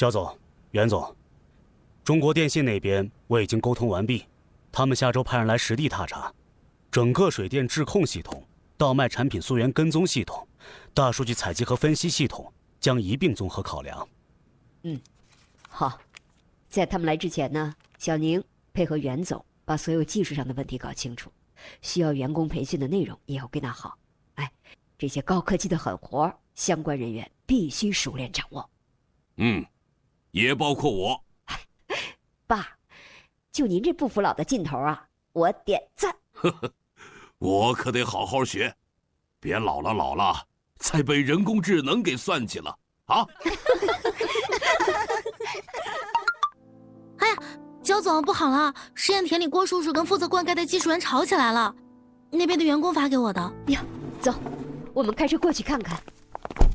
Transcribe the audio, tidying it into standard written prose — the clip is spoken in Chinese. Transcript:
焦总、袁总，中国电信那边我已经沟通完毕，他们下周派人来实地踏查，整个水电质控系统、倒卖产品溯源跟踪系统、大数据采集和分析系统将一并综合考量。 好，在他们来之前呢，小宁配合袁总把所有技术上的问题搞清楚，需要员工培训的内容也要归纳好。这些高科技的狠活，相关人员必须熟练掌握。 也包括我。 爸，就您这不服老的劲头啊，我点赞。 我可得好好学，别老了再被人工智能给算计了啊！ 哎呀，焦总，不好了！实验田里郭叔叔跟负责灌溉的技术员吵起来了，那边的员工发给我的。 呀，走，我们开车过去看看。